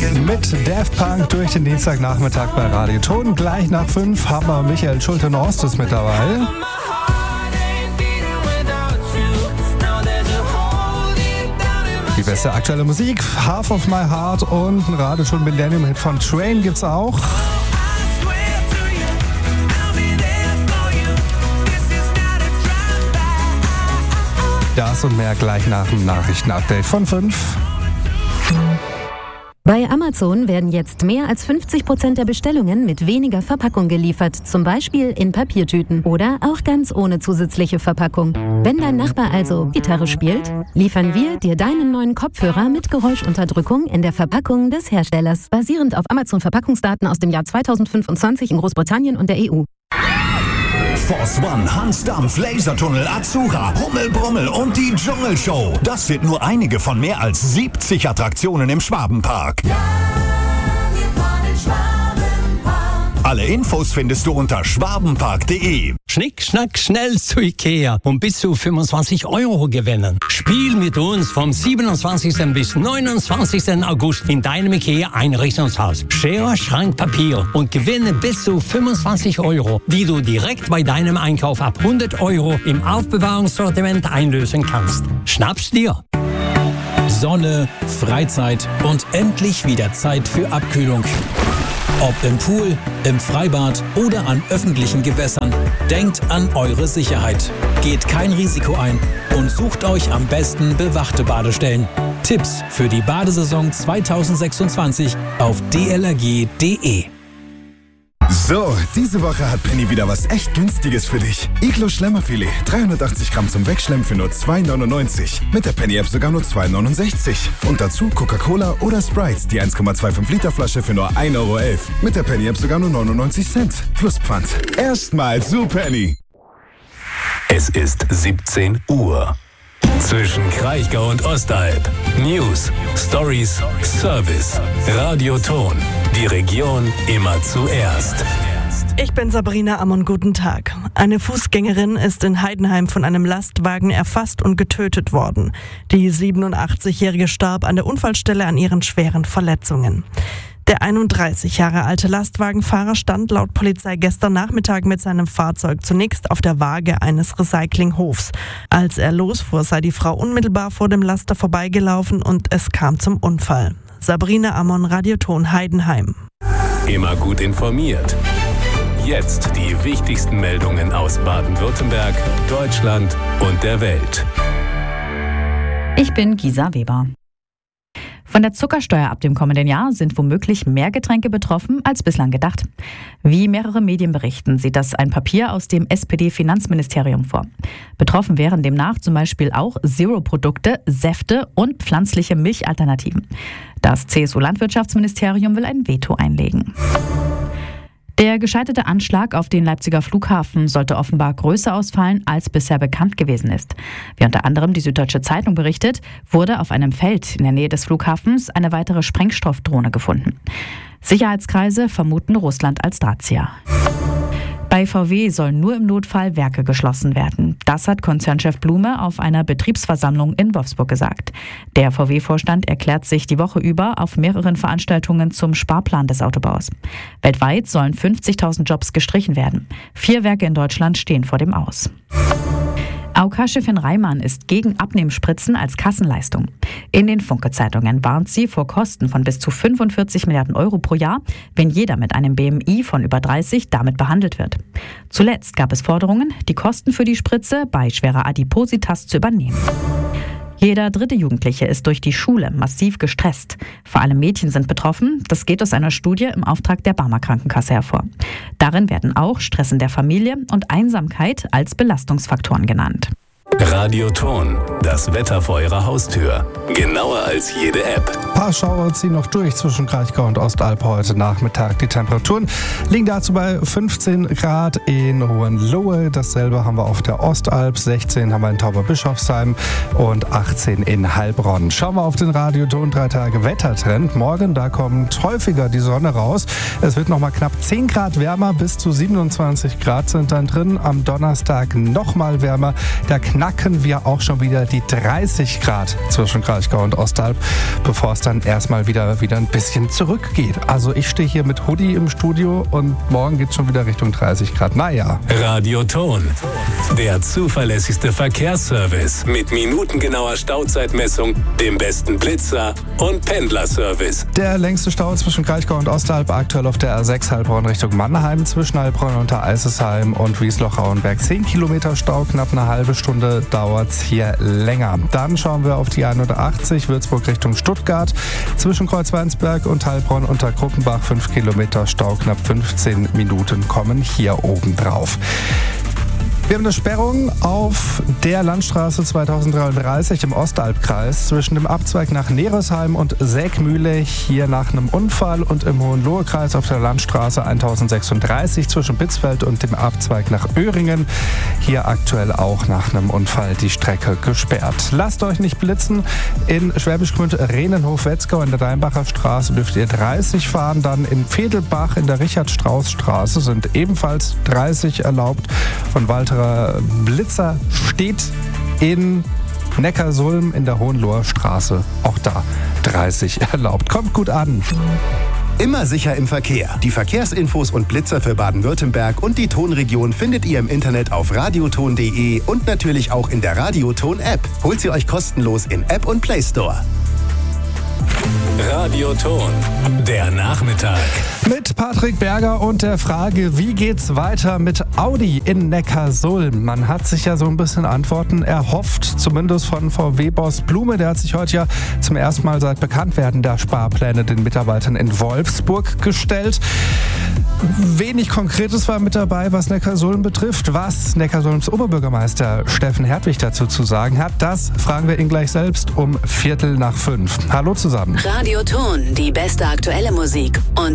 Mit Daft Punk durch den Dienstagnachmittag bei Radio Ton. Gleich nach 5 haben wir Michael Schulte-Norstes mit dabei. Die beste aktuelle Musik, Half of My Heart und ein Radio Ton Millennium-Hit von Train gibt's auch. Das und mehr gleich nach dem Nachrichtenupdate von 5. Bei Amazon werden jetzt mehr als 50% der Bestellungen mit weniger Verpackung geliefert, zum Beispiel in Papiertüten oder auch ganz ohne zusätzliche Verpackung. Wenn dein Nachbar also Gitarre spielt, liefern wir dir deinen neuen Kopfhörer mit Geräuschunterdrückung in der Verpackung des Herstellers, basierend auf Amazon-Verpackungsdaten aus dem Jahr 2025 in Großbritannien und der EU. Force One, Hansdampf, Lasertunnel, Azura, Hummelbrummel und die Dschungelshow. Das sind nur einige von mehr als 70 Attraktionen im Schwabenpark. Ja, wir fahren in Schwabenpark. Alle Infos findest du unter schwabenpark.de. Schnick, schnack, schnell zu Ikea und bis zu 25 € gewinnen. Spiel mit uns vom 27. bis 29. August in deinem Ikea-Einrichtungshaus. Schere, Schrank, Papier und gewinne bis zu 25 €, die du direkt bei deinem Einkauf ab 100 € im Aufbewahrungssortiment einlösen kannst. Schnapp's dir! Sonne, Freizeit und endlich wieder Zeit für Abkühlung. Ob im Pool, im Freibad oder an öffentlichen Gewässern, denkt an eure Sicherheit. Geht kein Risiko ein und sucht euch am besten bewachte Badestellen. Tipps für die Badesaison 2026 auf dlrg.de. So, diese Woche hat Penny wieder was echt Günstiges für dich. Iglo Schlemmerfilet, 380 Gramm zum Wegschlemmen für nur 2,99. Mit der Penny-App sogar nur 2,69. Und dazu Coca-Cola oder Sprite, die 1,25 Liter Flasche für nur 1,11 €. Mit der Penny-App sogar nur 99 Cent. Plus Pfand. Erstmal zu Penny. Es ist 17 Uhr. Zwischen Kraichgau und Ostalb. News, Stories, Service. Radio Ton. Die Region immer zuerst. Ich bin Sabrina Ammon, guten Tag. Eine Fußgängerin ist in Heidenheim von einem Lastwagen erfasst und getötet worden. Die 87-Jährige starb an der Unfallstelle an ihren schweren Verletzungen. Der 31 Jahre alte Lastwagenfahrer stand laut Polizei gestern Nachmittag mit seinem Fahrzeug zunächst auf der Waage eines Recyclinghofs. Als er losfuhr, sei die Frau unmittelbar vor dem Laster vorbeigelaufen und es kam zum Unfall. Sabrina Ammon, Radio Ton Heidenheim. Immer gut informiert. Jetzt die wichtigsten Meldungen aus Baden-Württemberg, Deutschland und der Welt. Ich bin Gisa Weber. Von der Zuckersteuer ab dem kommenden Jahr sind womöglich mehr Getränke betroffen als bislang gedacht. Wie mehrere Medien berichten, sieht das ein Papier aus dem SPD-Finanzministerium vor. Betroffen wären demnach zum Beispiel auch Zero-Produkte, Säfte und pflanzliche Milchalternativen. Das CSU-Landwirtschaftsministerium will ein Veto einlegen. Der gescheiterte Anschlag auf den Leipziger Flughafen sollte offenbar größer ausfallen, als bisher bekannt gewesen ist. Wie unter anderem die Süddeutsche Zeitung berichtet, wurde auf einem Feld in der Nähe des Flughafens eine weitere Sprengstoffdrohne gefunden. Sicherheitskreise vermuten Russland als Drahtzieher. Bei VW sollen nur im Notfall Werke geschlossen werden. Das hat Konzernchef Blume auf einer Betriebsversammlung in Wolfsburg gesagt. Der VW-Vorstand erklärt sich die Woche über auf mehreren Veranstaltungen zum Sparplan des Autobaus. Weltweit sollen 50.000 Jobs gestrichen werden. 4 Werke in Deutschland stehen vor dem Aus. AOK-Chefin Reimann ist gegen Abnehmspritzen als Kassenleistung. In den Funke-Zeitungen warnt sie vor Kosten von bis zu 45 Milliarden € pro Jahr, wenn jeder mit einem BMI von über 30 damit behandelt wird. Zuletzt gab es Forderungen, die Kosten für die Spritze bei schwerer Adipositas zu übernehmen. Jeder dritte Jugendliche ist durch die Schule massiv gestresst. Vor allem Mädchen sind betroffen. Das geht aus einer Studie im Auftrag der Barmer Krankenkasse hervor. Darin werden auch Stress in der Familie und Einsamkeit als Belastungsfaktoren genannt. Radio Ton, das Wetter vor Ihrer Haustür. Genauer als jede App. Ein paar Schauer ziehen noch durch zwischen Kraichgau und Ostalb heute Nachmittag. Die Temperaturen liegen dazu bei 15 Grad in Hohenlohe. Dasselbe haben wir auf der Ostalb. 16 haben wir in Tauberbischofsheim und 18 in Heilbronn. Schauen wir auf den Radio Ton 3 Tage Wettertrend. Morgen, da kommt häufiger die Sonne raus. Es wird noch mal knapp 10 Grad wärmer. Bis zu 27 Grad sind dann drin. Am Donnerstag noch mal wärmer. Da knallt knacken wir auch schon wieder die 30 Grad zwischen Kraichgau und Ostalb, bevor es dann erstmal wieder ein bisschen zurückgeht. Also ich stehe hier mit Hoodie im Studio und morgen geht es schon wieder Richtung 30 Grad. Naja. Radioton, der zuverlässigste Verkehrsservice mit minutengenauer Stauzeitmessung, dem besten Blitzer und Pendlerservice. Der längste Stau zwischen Kraichgau und Ostalb aktuell auf der A6 Heilbronn Richtung Mannheim, zwischen Heilbronn und Eisesheim und Wiesloch-Rauenberg. 10 Kilometer Stau, knapp eine halbe Stunde dauert es hier länger. Dann schauen wir auf die 180 Würzburg Richtung Stuttgart. Zwischen Kreuzweinsberg und Heilbronn unter Kruppenbach 5 Kilometer Stau, knapp 15 Minuten kommen hier oben drauf. Wir haben eine Sperrung auf der Landstraße 2033 im Ostalbkreis zwischen dem Abzweig nach Neresheim und Sägmühle, hier nach einem Unfall, und im Hohenlohe-Kreis auf der Landstraße 1036 zwischen Bitzfeld und dem Abzweig nach Öhringen, hier aktuell auch nach einem Unfall die Strecke gesperrt. Lasst euch nicht blitzen, in Schwäbisch Gmünd Rehnenhof-Wetzgau in der Deinbacher Straße dürft ihr 30 fahren, dann in Vedelbach in der Richard-Strauß-Straße sind ebenfalls 30 erlaubt und Walter Blitzer steht in Neckarsulm in der Hohenloher Straße. Auch da 30 erlaubt. Kommt gut an. Immer sicher im Verkehr. Die Verkehrsinfos und Blitzer für Baden-Württemberg und die Tonregion findet ihr im Internet auf radioton.de und natürlich auch in der Radioton-App. Holt sie euch kostenlos in App und Play Store. Radioton, der Nachmittag. Mit Patrick Berger und der Frage, wie geht's weiter mit Audi in Neckarsulm? Man hat sich ja so ein bisschen Antworten erhofft, zumindest von VW-Boss Blume. Der hat sich heute ja zum ersten Mal seit Bekanntwerden der Sparpläne den Mitarbeitern in Wolfsburg gestellt. Wenig Konkretes war mit dabei, was Neckarsulm betrifft. Was Neckarsulms Oberbürgermeister Steffen Hertwig dazu zu sagen hat, das fragen wir ihn gleich selbst um 4:45. Hallo zusammen. Radioton, die beste aktuelle Musik und